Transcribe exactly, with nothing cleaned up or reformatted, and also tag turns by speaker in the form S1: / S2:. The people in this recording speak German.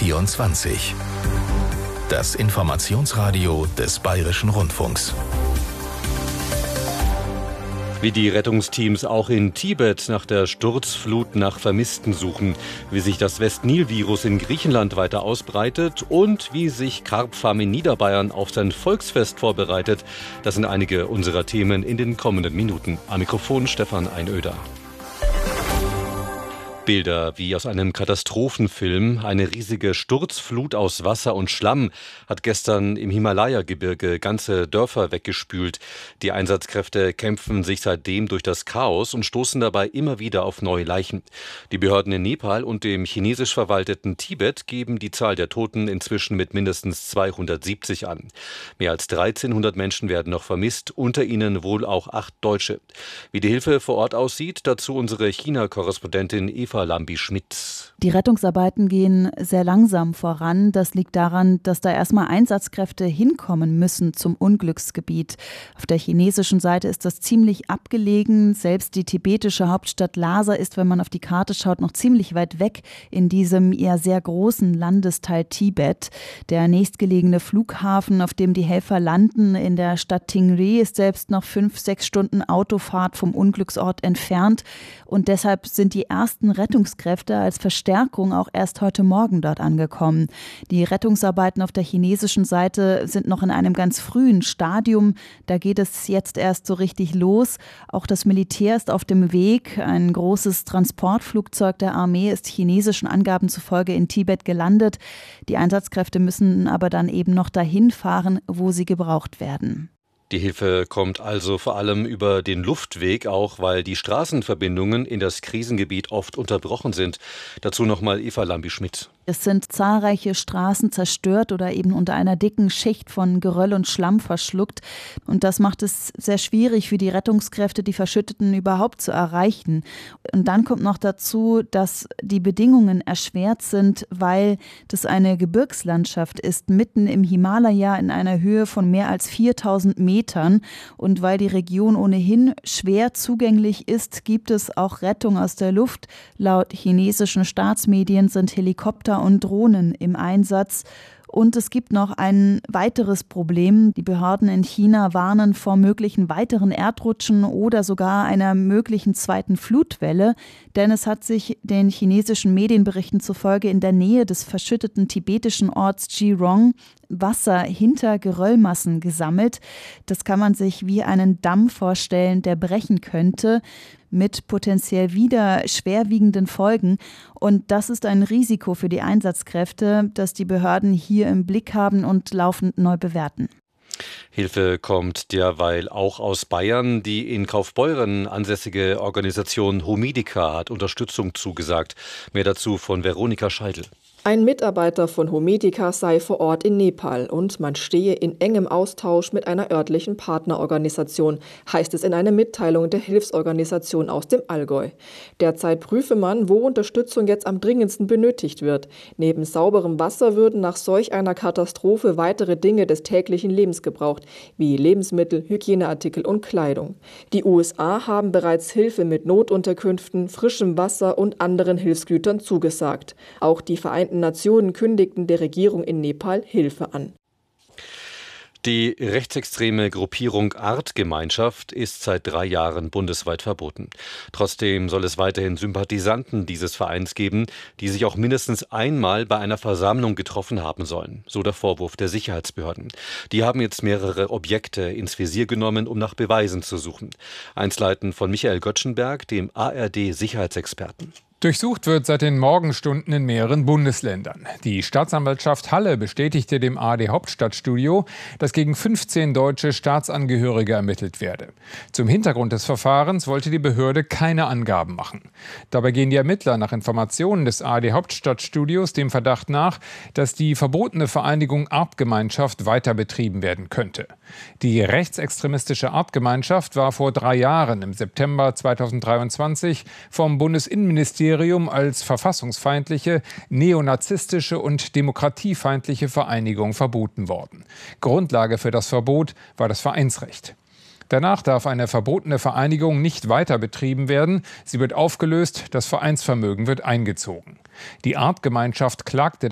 S1: vierundzwanzig. Das Informationsradio des Bayerischen Rundfunks.
S2: Wie die Rettungsteams auch in Tibet nach der Sturzflut nach Vermissten suchen, wie sich das West-Nil-Virus in Griechenland weiter ausbreitet und wie sich Carpfarm in Niederbayern auf sein Volksfest vorbereitet. Das sind einige unserer Themen in den kommenden Minuten. Am Mikrofon Stefan Einöder. Bilder wie aus einem Katastrophenfilm. Eine riesige Sturzflut aus Wasser und Schlamm hat gestern im Himalaya-Gebirge ganze Dörfer weggespült. Die Einsatzkräfte kämpfen sich seitdem durch das Chaos und stoßen dabei immer wieder auf neue Leichen. Die Behörden in Nepal und dem chinesisch verwalteten Tibet geben die Zahl der Toten inzwischen mit mindestens zweihundertsiebzig an. Mehr als dreizehnhundert Menschen werden noch vermisst, unter ihnen wohl auch acht Deutsche. Wie die Hilfe vor Ort aussieht, dazu unsere China-Korrespondentin Eva Lambi-Schmidt.
S3: Die Rettungsarbeiten gehen sehr langsam voran. Das liegt daran, dass da erstmal Einsatzkräfte hinkommen müssen zum Unglücksgebiet. Auf der chinesischen Seite ist das ziemlich abgelegen. Selbst die tibetische Hauptstadt Lhasa ist, wenn man auf die Karte schaut, noch ziemlich weit weg in diesem eher sehr großen Landesteil Tibet. Der nächstgelegene Flughafen, auf dem die Helfer landen, in der Stadt Tingri, ist selbst noch fünf, sechs Stunden Autofahrt vom Unglücksort entfernt. Und deshalb sind die ersten Rettungskräfte als Verstärkung auch erst heute Morgen dort angekommen. Die Rettungsarbeiten auf der chinesischen Seite sind noch in einem ganz frühen Stadium. Da geht es jetzt erst so richtig los. Auch das Militär ist auf dem Weg. Ein großes Transportflugzeug der Armee ist chinesischen Angaben zufolge in Tibet gelandet. Die Einsatzkräfte müssen aber dann eben noch dahin fahren, wo sie gebraucht werden.
S2: Die Hilfe kommt also vor allem über den Luftweg, auch weil die Straßenverbindungen in das Krisengebiet oft unterbrochen sind. Dazu nochmal Eva Lambi-Schmidt.
S3: Es sind zahlreiche Straßen zerstört oder eben unter einer dicken Schicht von Geröll und Schlamm verschluckt. Und das macht es sehr schwierig für die Rettungskräfte, die Verschütteten überhaupt zu erreichen. Und dann kommt noch dazu, dass die Bedingungen erschwert sind, weil das eine Gebirgslandschaft ist, mitten im Himalaya in einer Höhe von mehr als viertausend Metern. Und weil die Region ohnehin schwer zugänglich ist, gibt es auch Rettung aus der Luft. Laut chinesischen Staatsmedien sind Helikopter und Drohnen im Einsatz. Und es gibt noch ein weiteres Problem. Die Behörden in China warnen vor möglichen weiteren Erdrutschen oder sogar einer möglichen zweiten Flutwelle. Denn es hat sich den chinesischen Medienberichten zufolge in der Nähe des verschütteten tibetischen Orts Jirong Wasser hinter Geröllmassen gesammelt. Das kann man sich wie einen Damm vorstellen, der brechen könnte, mit potenziell wieder schwerwiegenden Folgen. Und das ist ein Risiko für die Einsatzkräfte, das die Behörden hier im Blick haben und laufend neu bewerten.
S2: Hilfe kommt derweil auch aus Bayern. Die in Kaufbeuren ansässige Organisation Homedica hat Unterstützung zugesagt. Mehr dazu von Veronika Scheidel.
S4: Ein Mitarbeiter von Homedica sei vor Ort in Nepal und man stehe in engem Austausch mit einer örtlichen Partnerorganisation, heißt es in einer Mitteilung der Hilfsorganisation aus dem Allgäu. Derzeit prüfe man, wo Unterstützung jetzt am dringendsten benötigt wird. Neben sauberem Wasser würden nach solch einer Katastrophe weitere Dinge des täglichen Lebens gebraucht, wie Lebensmittel, Hygieneartikel und Kleidung. Die U S A haben bereits Hilfe mit Notunterkünften, frischem Wasser und anderen Hilfsgütern zugesagt. Auch die Vereinten Nationen kündigten der Regierung in Nepal Hilfe an.
S2: Die rechtsextreme Gruppierung Artgemeinschaft ist seit drei Jahren bundesweit verboten. Trotzdem soll es weiterhin Sympathisanten dieses Vereins geben, die sich auch mindestens einmal bei einer Versammlung getroffen haben sollen. So der Vorwurf der Sicherheitsbehörden. Die haben jetzt mehrere Objekte ins Visier genommen, um nach Beweisen zu suchen. Einzelheiten von Michael Göttschenberg, dem A R D-Sicherheitsexperten.
S5: Durchsucht wird seit den Morgenstunden in mehreren Bundesländern. Die Staatsanwaltschaft Halle bestätigte dem A R D-Hauptstadtstudio, dass gegen fünfzehn deutsche Staatsangehörige ermittelt werde. Zum Hintergrund des Verfahrens wollte die Behörde keine Angaben machen. Dabei gehen die Ermittler nach Informationen des A R D-Hauptstadtstudios dem Verdacht nach, dass die verbotene Vereinigung Artgemeinschaft weiter betrieben werden könnte. Die rechtsextremistische Artgemeinschaft war vor drei Jahren im September zweitausenddreiundzwanzig vom Bundesinnenministerium als verfassungsfeindliche, neonazistische und demokratiefeindliche Vereinigung verboten worden. Grundlage für das Verbot war das Vereinsrecht. Danach darf eine verbotene Vereinigung nicht weiter betrieben werden. Sie wird aufgelöst, das Vereinsvermögen wird eingezogen. Die Artgemeinschaft klagte